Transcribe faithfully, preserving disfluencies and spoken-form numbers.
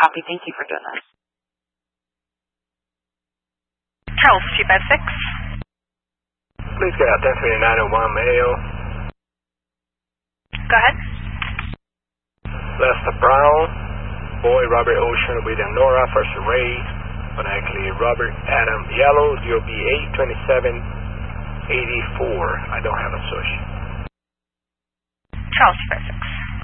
Copy. Thank you for doing this. Charles, two five six. Please get out ten twenty-nine oh one male. Go ahead. Lester Brown, boy Robert Ocean, William Nora, first Ray, but actually Robert Adam Yellow, D O B eight twenty-seven eighty-four. I don't have a social. Charles, two five six.